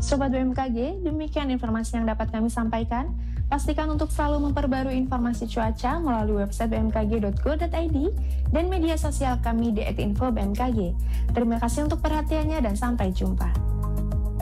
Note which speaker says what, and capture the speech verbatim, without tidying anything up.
Speaker 1: Sobat B M K G, demikian informasi yang dapat kami sampaikan. Pastikan untuk selalu memperbarui informasi cuaca melalui website b m k g dot go dot i d dan media sosial kami di et info b m k g. Terima kasih untuk perhatiannya dan sampai jumpa.